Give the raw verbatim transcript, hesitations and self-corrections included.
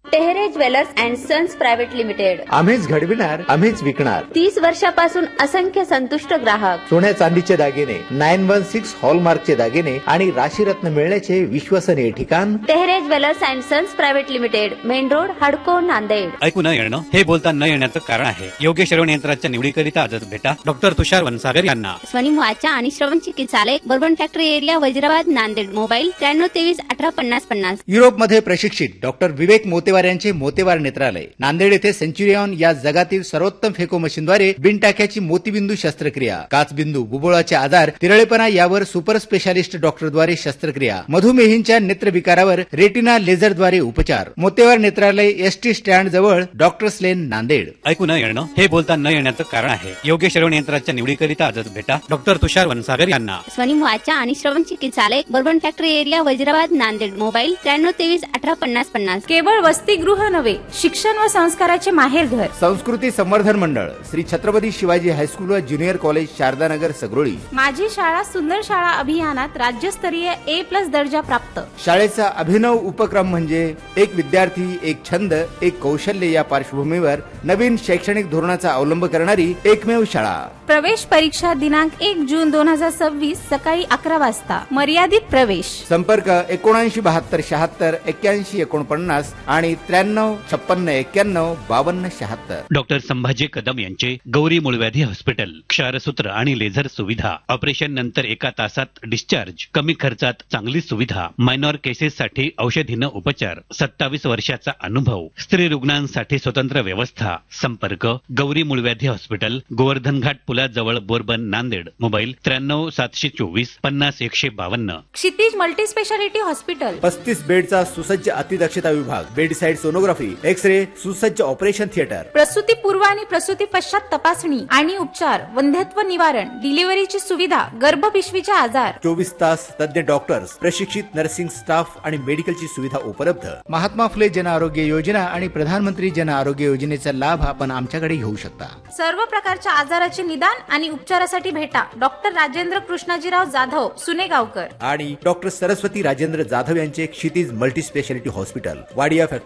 Tehre jewellers and sons private limited. आम्हीच घडविणार, आम्हीच विकणार. तीस वर्षापासून असंख्य संतुष्ट ग्राहक. सोन्या चांदीचे दागिने, नाईन वन सिक्स हॉलमार्कचे दागिने आणि राशीरत्न मिळण्याचे विश्वसनीय ठिकाण Tehre jewellers and sons private limited, main road, हडको, नांदेड. ऐकू न येणं हे बोलता न येण्याचं कारण आहे. योग्य श्रवण यंत्राच्या निवडीकरिता आजच भेटा डॉक्टर तुषार वनसागर यांना. स्वनिमवाचा आणि श्रवण चिकित्सालय, bourbon factory area, Wazirabad, Nanded. Mobile त्र्याण्णव तेवीस अठरा पन्नास पन्नास. युरोपमध्ये प्रशिक्षित डॉक्टर विवेक मोतेवार यांचे मोतेवार नेत्रालय. नांदेड येथे सेंच्युरियन या जगातील सर्वोत्तम फेको मशीनद्वारे बिनटाक्याची मोतीबिंदू शस्त्रक्रिया, काचबिंदू, बुबुळाचे आजार, तिरळेपणा यावर सुपर स्पेशालिस्ट डॉक्टरद्वारे शस्त्रक्रिया, मधुमेहींच्या नेत्रविकारावर रेटिना लेझरद्वारे उपचार. मोतेवार नेत्रालय, एसटी स्टँड जवळ, डॉक्टर्स लेन, नांदेड. ऐकू न येणं हे बोलता न येण्याचं कारण आहे. योग्य श्रवण यंत्राच्या निवडीकरिता आजच भेटा डॉक्टर तुषार वनसागर यांना. स्वनिमवाचा आणि श्रवण चिकित्सालय, bourbon factory area, Wazirabad, Nanded. Mobile त्र्याण्णव तेवीस अठरा पन्नास पन्नास. केवळ वसतिगृह नव्हे, शिक्षण व संस्काराचे माहेरघर. संस्कृती संवर्धन मंडळ, श्री छत्रपती शिवाजी हायस्कूल व ज्युनियर कॉलेज, शारदानगर, सगरोळी. माझी शाळा सुंदर शाळा अभियानात राज्यस्तरीय ए प्लस दर्जा प्राप्त. शाळेचा अभिनव उपक्रम म्हणजे एक विद्यार्थी, एक छंद, एक कौशल्य या पार्श्वभूमीवर नवीन शैक्षणिक धोरणाचा अवलंब करणारी एकमेव शाळा. प्रवेश परीक्षा दिनांक एक जून दोन हजार सव्वीस सकाळी अकरा वाजता. मर्यादित प्रवेश. संपर्क एकोणऐंशी बहात्तर शहात्तर एक्क्याऐंशी एकोणपन्नास आणि त्र्याण्णव छप्पन्न एक्क्याण्णव बावन्न शहात्तर. डॉक्टर संभाजी कदम यांचे गौरी मूळव्याधी हॉस्पिटल. क्षारसूत्र आणि लेझर सुविधा. ऑपरेशन नंतर एका तासात डिस्चार्ज. कमी खर्चात चांगली सुविधा. मायनॉर केसेस साठी औषधीनं उपचार. सत्तावीस वर्षाचा अनुभव. स्त्री रुग्णांसाठी स्वतंत्र व्यवस्था. संपर्क Gauri मूळव्याधी hospital, Govardhan Ghat पुलाजवळ, bourbon, Nanded. Mobile त्र्याण्णव सातशे चोवीस पन्नास एकशे बावन्न. क्षितिज मल्टी स्पेशालिटी हॉस्पिटल. पस्तीस बेडचा सुसज्ज अतिदक्षता विभाग, बेडसाइड सोनोग्राफी, एक्स रे, सुसज्ज ऑपरेशन थिएटर. प्रसूती पूर्व आणि प्रसूती पश्चात तपासणी आणि उपचार, वंध्यत्व निवारण, डिलिव्हरीची सुविधा, गर्भपिशवीचे आजार. चोवीस तास तज्ञ डॉक्टर्स, प्रशिक्षित नर्सिंग स्टाफ आणि मेडिकलची सुविधा उपलब्ध. महात्मा फुले जन आरोग्य योजना आणि प्रधानमंत्री जन आरोग्य योजनेचा लाभ आपण आमच्याकडे घेऊ शकता. सर्व प्रकारच्या आजाराचे निदान आणि उपचारासाठी भेटा डॉक्टर राजेंद्र कृष्णाजीराव जाधव, सुनेगावकर आणि डॉक्टर सरस्वती राजेंद्र जाधव यांचे क्षितिज मल्टी स्पेशालिटी हॉस्पिटल, वाडिया.